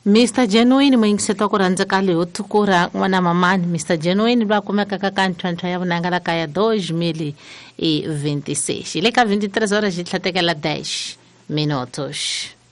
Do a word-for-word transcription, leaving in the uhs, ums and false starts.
mister Genuine mwingiseta ku rhandza ka leho tukura n'wana mamani. mister Genuine va kumeka ka ka ntlhantlha ya vunanga ka ya dois mil e vinte e seis. Le ka vinte e três horas de tlhatekela dez minutos.